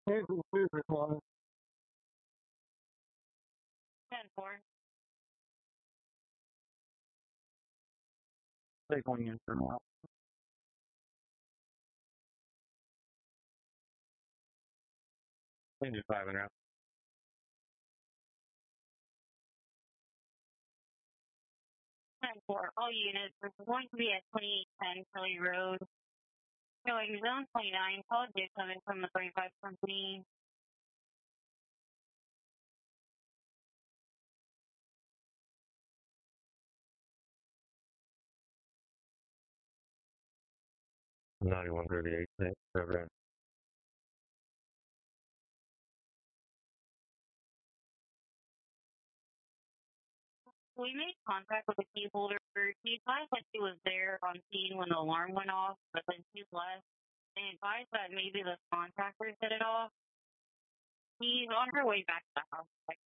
Here's the super one. 10-4. Take one in for now. Maybe 5 and out. 10-4. All units are going to be at 2810 Kelly Road. Showing zone 29. Call did coming from the 35 company. $91.38. Over. We made contact with the key holder. She advised that she was there on scene when the alarm went off, but then she left. They advised that maybe the contractor set it off. He's on her way back to the house.